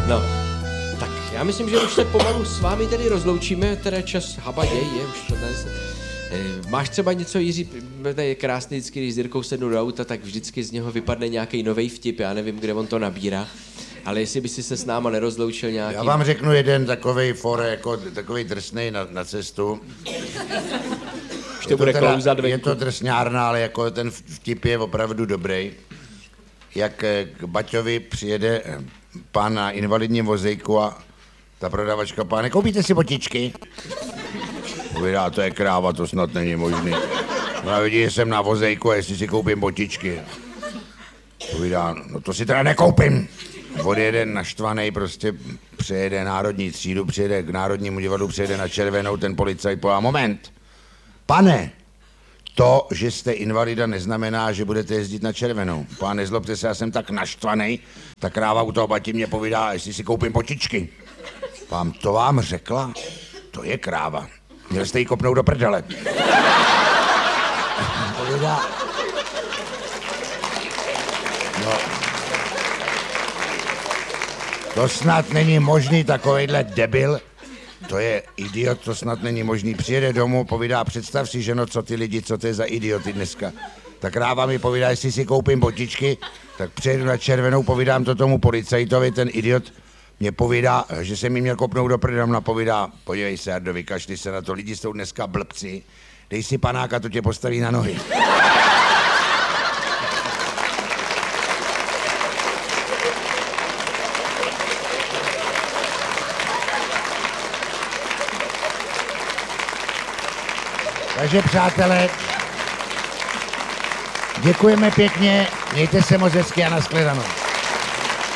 No, tak já myslím, že už se pomalu s vámi tedy rozloučíme, teda čas habaděj je už 14. Máš třeba něco, Jiří, to je krásný vždycky, když s Jirkou sednu do auta, tak vždycky z něho vypadne nějaký nový vtip, já nevím, kde on to nabírá, ale jestli by si se s náma nerozloučil nějaký... Já vám řeknu jeden takovej jako takovej drsnej na cestu. Už to bude klouzat venku. Je to drsňárna, ale jako ten vtip je opravdu dobrý. Jak k Baťovi přijede pán na invalidním vozejku a ta prodavačka: páne, koupíte si botičky? Povídá: to je kráva, to snad není možný. Ona vidí, že jsem na vozejku a jestli si koupím botičky. Povídá: no to si teda nekoupím. Odjede naštvanej, prostě přejede národní třídu, přijede k Národnímu divadlu, přijede na Červenou, ten policajt pová: moment, pane, to, že jste invalida, neznamená, že budete jezdit na Červenou. Pán, nezlobte se, já jsem tak naštvanej, ta kráva u toho Bati mě povídá, jestli si koupím botičky. Pán, to vám řekla? To je kráva. Měl jste jí kopnout do prdele. Povídá: no, to snad není možný, takovejhle debil. To je idiot, to snad není možný. Přijede domů, povídá: představ si, ženo, co ty lidi, co to je za idioty dneska. Tak kráva mi povídá, jestli si koupím botičky, tak přijedu na Červenou, povídám to tomu policajtovi, ten idiot mě povídá, že jsem mi měl kopnout do prdele, a povídá: podívej se, Jardo, vykašli se na to, lidi jsou dneska blbci, dej si panáka, to tě postaví na nohy. Takže přátelé, děkujeme pěkně, mějte se moc hezky a nashledanou.